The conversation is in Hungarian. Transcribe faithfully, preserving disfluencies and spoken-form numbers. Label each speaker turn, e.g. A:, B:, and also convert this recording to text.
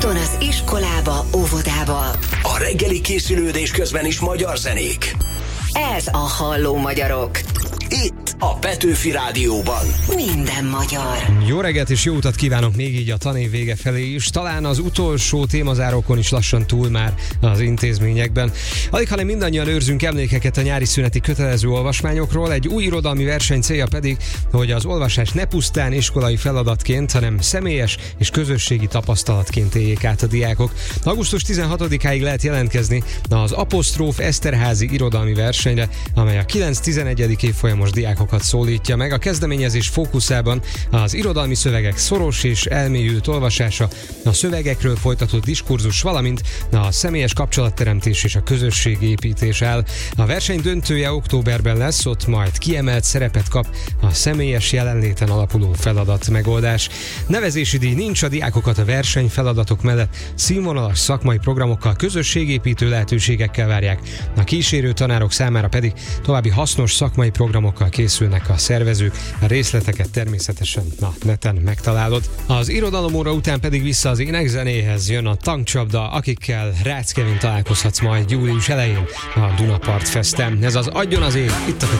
A: Úton az iskolába, óvodába.
B: A reggeli készülődés közben is magyar zenék.
A: Ez a Halló Magyarok.
B: Itt a Petőfi Rádióban.
A: Minden magyar.
C: Jó reggelt és jó utat kívánok még így a tanév vége felé is. Talán az utolsó témazárókon is lassan túl már az intézményekben. Alig, hanem mindannyian őrzünk emlékeket a nyári szüneti kötelező olvasmányokról. Egy új irodalmi verseny célja pedig, hogy az olvasás ne pusztán iskolai feladatként, hanem személyes és közösségi tapasztalatként éljék át a diákok. augusztus tizenhatodikáig lehet jelentkezni az Apostróf Eszterházy irodalmi versenyre, amely a kilenc-tizenegy. évfolyamos diákokat szólítja meg. A kezdeményezés fókuszában az irodalmi szövegek szoros és elmélyült olvasása, a szövegekről folytatott diskurzus, valamint a személyes kapcsolatteremtés és a közösségépítés áll. A verseny döntője októberben lesz, ott majd kiemelt szerepet kap a személyes jelenléten alapuló feladat megoldás. Nevezési díj nincs, a diákokat a verseny feladatok mellett színvonalas szakmai programokkal, közösségépítő lehetőségekkel várják. A kísérő tanárok számára pedig további hasznos szakmai programokkal készülnek a szervezők. A részleteket természetesen a neten megtalálod. Az irodalomóra után pedig vissza az énekzenéhez jön a Tankcsapda, akikkel Rácz Kevin találkozhatsz majd július elején a Dunapart Festen. Ez az Adjon az Ég, itt a